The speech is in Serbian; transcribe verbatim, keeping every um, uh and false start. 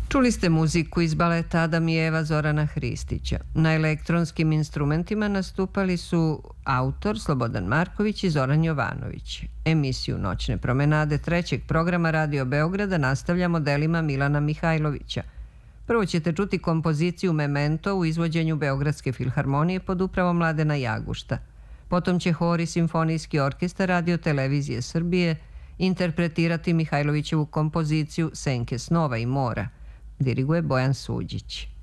Čuli ste muziku iz baleta Adam i Eva Zorana Hristića. Na elektronskim instrumentima nastupali su autor Slobodan Marković i Zoran Jovanović. Emisiju Noćne promenade trećeg programa Radio Beograda nastavljamo delima Milana Mihajlovića. Prvo ćete čuti kompoziciju Memento u izvođenju Beogradske filharmonije pod upravom Mladena Jagušta. Potom će hor i simfonijski orkestar Radio Televizije Srbije interpretirati Mihajlovićevu kompoziciju Senke snova i mora. Diriguje Bojan Suđić.